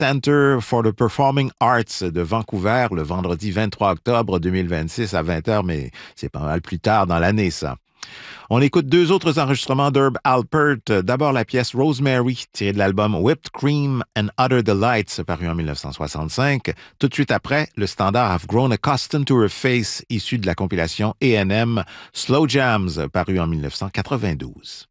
Center for the Performing Arts de Vancouver le vendredi 23 octobre 2026 à 20h, mais c'est pas mal plus tard dans l'année, ça. On écoute deux autres enregistrements d'Herb Alpert. D'abord la pièce Rosemary, tirée de l'album Whipped Cream and Other Delights, paru en 1965. Tout de suite après, le standard I've Grown Accustomed to Her Face, issu de la compilation A&M Slow Jams, paru en 1992.